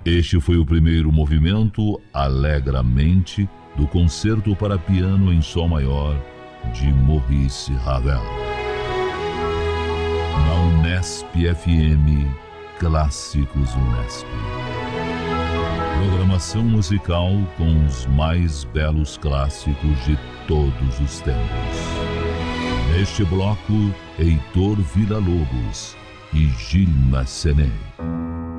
Este foi o primeiro movimento, Alegramente, do Concerto para Piano em Sol Maior, de Maurice Ravel. Na Unesp FM, Clássicos Unesp. Programação musical com os mais belos clássicos de todos os tempos. Neste bloco, Heitor Villa-Lobos e Gil Massenet.